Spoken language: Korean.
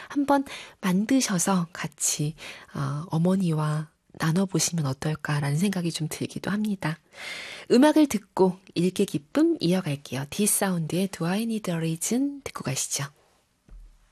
한번 만드셔서 같이 어머니와 나눠보시면 어떨까라는 생각이 좀 들기도 합니다. 음악을 듣고 읽기 기쁨 이어갈게요. 디사운드의 Do I Need a Reason 듣고 가시죠.